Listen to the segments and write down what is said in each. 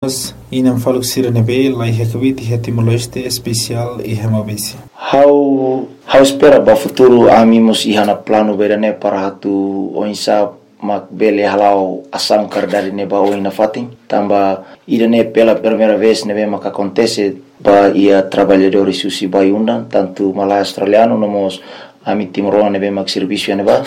bas inam faluk sira nebe lai hakawiti hetimologiste especial e hemabesi. How espera ba futuro amimos ihana plano berane para hatu oinsa mak bele halau asam kardari neba oina fatin tamba idane pela primeira vez nebe mak acontece ba ia trabalhadores susi baiundan tanto malai australiano nomos ami timoroa nebe mak serviço neba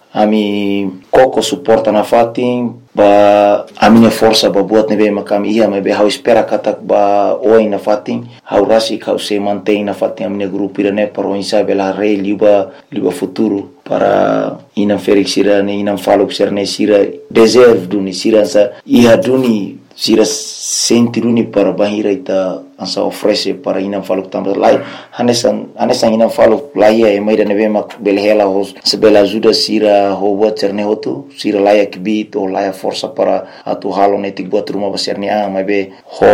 ami koko suporta na fatin ba amine força ba buat nebe makam ia mebe how espera katak ba oi na fatin how rasi how se mantém na fatin amine grupo irane para o insa bela rei liba futuro para inam felix sira ne inam falo sirne sira deserve duni sira sa ia duni sira senti duni para bahira ita ansa oferece para inam falo tambah lai hanesan inam falo lai e mai da nebe mak belhela hos sebela ajuda sira ho buat sirne hotu sira lai kibit o lai força para atu halo netik buat rumah besarnya mabe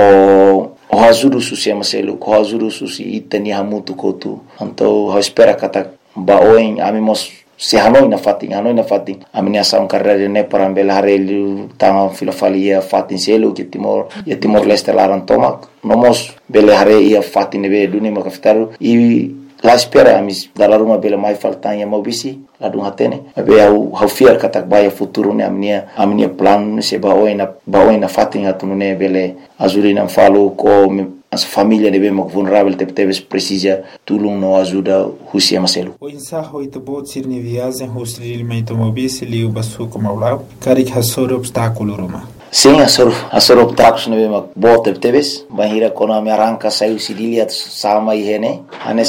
ho ajuda susi amaselu ho ajuda susi itani hamutu kotu então ho espera kata baoin amimos se hanoi na fatin amini asam karere ne para bela harelu tanga filofalia fatin selu ke timor leste laran tomak nomos bela hare ia fatin be duni makaftaru I la espera amis dalla ruma bela mai faltanya mobisi la dung hatene be how fear katak baya futuro ne amnia plan se baoina fatin atunune bele azuri nam falo ko as família de bem vulnerável teves precisa tulung no ajuda husia maselu o insa hoito bot sirne viagem hostil meito mobisi liu basu como lá carik hasor obstáculo roma sim asor obstáculos ne bem bot teves bahira kono me arranca saiu sidilia sama ihene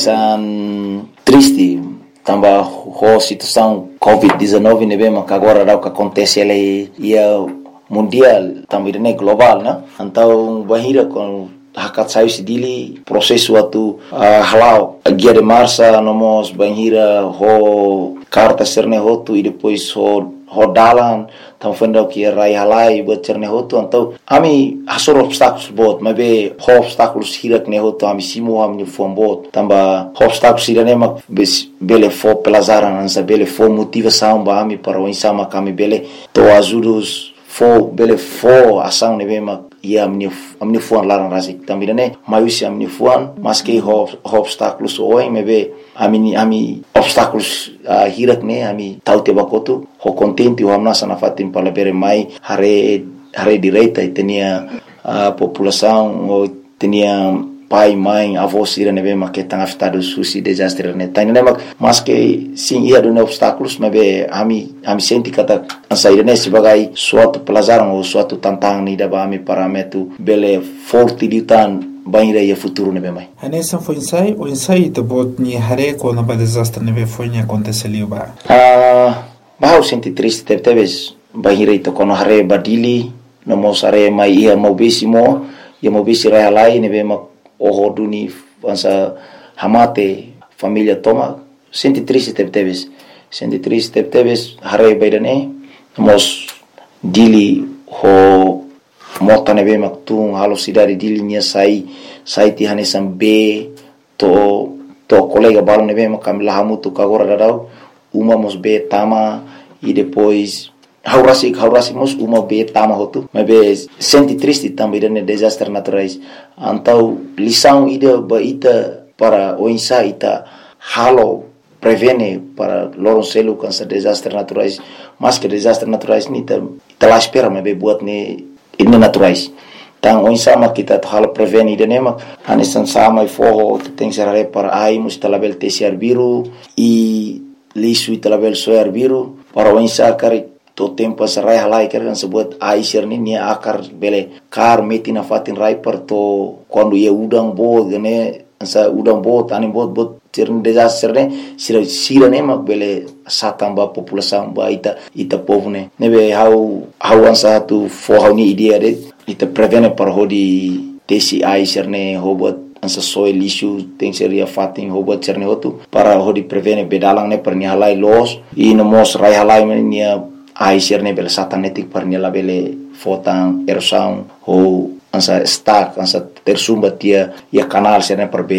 anesan triste tamba ho situação covid-19 ne bem agora o que acontece ele ia mundial também ne global na então bahira com hakat saiu sidili processo atu halau guia de marcha nomos banhira ho carta serne hotu e depois ho dalan tam fenda que rai halai buat serne hotu então ami hasor obstáculos bot mabe ho obstáculos hirak ne hotu ami simo ami fom bot tamba obstáculos irane mak bele fo pelazaran ansa bele fo motivação ba ami para o insama kami bele to ajudos bele fo ação ne bema ia amni fuan larang rasik também né maiusi amni fuan mas que obstáculos oi mebe ami obstáculos hirak ne ami taute bakotu ho contente o amna sana fatim para bere mai hare direita e tinha a população ou tinha pai, mãe, avós ira nebe mak que tang afetado susi desastre ne tani ne mas que sim ia do obstáculos mebe ami senti kata ansaire ne sebagai suatu pelajaran ou suatu tantang ni daba ami parametu bele forte ditan banira ia futuro nebe mai anessa foi o to bot ni hare ko na ba desastre nebe foi ni aconteceu ba bahau senti triste teves banira ito kono hare badili no mosare mai ia mobisimo ia mobisi rai lai nebe mak o duni ansa hamate família toma senti triste teves hare baidane mos dili ho mota nebe maktung halo sidari dili nia sai ti hanesan be to colega balo nebe makam lahamu tu kagora dadau uma mos be tama e depois haurasi mos uma be tama hotu mabe senti triste também de desastres naturais então lição ida baita para o insa ita halo prevene para loronselu cansa desastres naturais mas que desastres naturais ni ta la espera mabe buat ne ina naturais tang o insa mak kita halo prevene ida nema anesan sama ifo tem serare para ai mustalabel tesiar biru e lisu italabel soar biru para o insa kari to tempo sarai halai kan sebut aisir ni akar bele kar meti na fatin rai per to quando ia udang bo gane ansa udang bo tani bot tirn desastre ne sira ne mak bele satamba população ba ita povne nebe how ansa tu fo how ni idea de ita prevene par hodi tesi aisir ne hobot ansa soil issue tem seria fatin hobot cerne hotu para hodi prevene bedalang ne per ni halai los e no mos rai halai ne aisir ne bele satanetik par ni la bele fotan erosão ou ansa stack ansa tersumba tia ia canal serne per be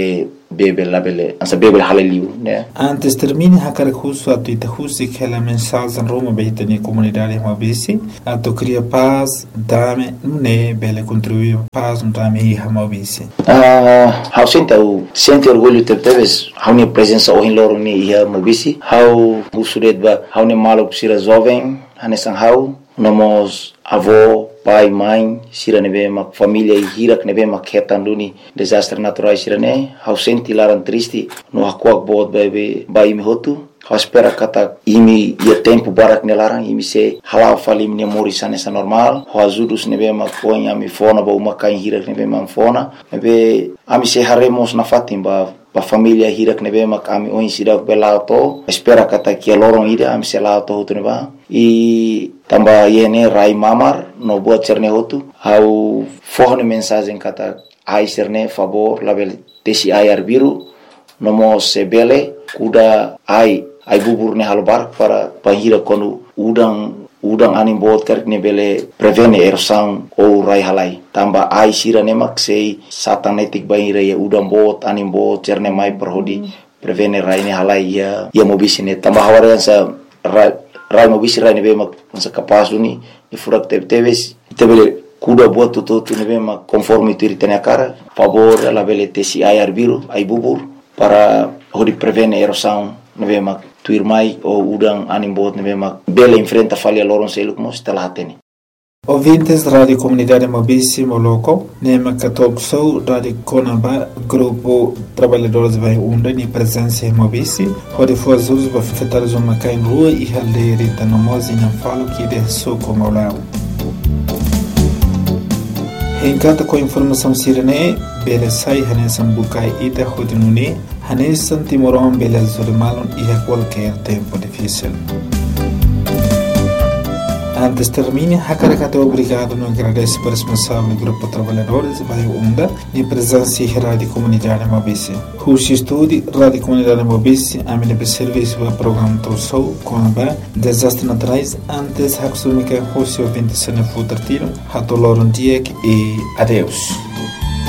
bebe labele ansa bebe halaliu, né? Antes termine Hakarakusu atu itahusi aquela mensagem Roma beita na comunidade Mobisi, atu cria paz, dame, né, bele contribuir paz no dame e Mobisi. How sente orgulho teves, how ne presença o loro ni ia Mobisi, how usuredba, how ne malo psira jovem, hanesan how nomos avô, pai, mãe, sira nebe mak família e hirak nebe mak hetanduni desastre naturais sira ne, how senti laran triste no hakuak bod bebe bai mi hotu. How espera kata imi ia tempo barak nelarang imi se halau fali mi nemori sanesa normal. How azudus nebe mak poin ami fona ba umakai hirak nebe mak fona. Nebe ami se haremos na fatim ba família hirak nebe mak ami oin sidak belao to. Espera kata kia lorong ida ami se lao to hotu neba. I tamba yene rai mamar no buat cerne hotu. How forne mensagem kata ai cerne favor label tesi ayar biru nomo sebele kuda ai bubur ne halbar para pahira konu udang anim bot kerk ne bele prevene ersang o rai halai tamba ai sira ne mak sei satanetik bahira ya udang bot anim bot cerne mai perhodi prevene rai ne halai ya mobisi ne tamba hawarian sa rai mobisi rai ne be mak sa kapas duni ni furak teves tebele kuda buat tutu ne be mak conforme tiritene cara favor la bele tesi ayar biru ai bubur para hodi prevene ersang ne be mak tuir mai o udang anim bot ne mak bele enfrenta falha loron seluk mos talateni. Ouvintes da Rádio Comunidade Mobisi Moloko, Nema Katokso, Rádio Konaba, Grupo Trabalhadores vai Unda, ni presença em Mobisi, onde foi as usos para afetar os homacai em rua e halderita no mozi não falo que de soco maulao. Encanta com informação sirene, bele sai hanesan bukai ita hodinuni, hanesan timoron bele zurimalon e a qualquer tempo difícil. Antes termine, Hakarakato obrigado no agradece para o responsável do Grupo Trabalhadores vai Unda, e presença em Rádio Comunidade Mobisi. Rushi Estúdio, Rádio Comunidade Mobisi, a minha serviço para o programa Tossou, com a desastre naturais, antes Haksumika Rushi ouvinte se não for tratino, Hatoloron Diek e adeus.